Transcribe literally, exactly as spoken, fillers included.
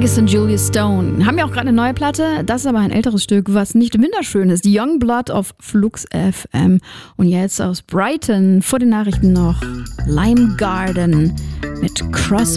Angus und Julia Stone haben ja auch gerade eine neue Platte. Das ist aber ein älteres Stück, was nicht minder schön ist. The Young Blood of Flux F M. Und jetzt aus Brighton vor den Nachrichten noch Lime Garden mit Cross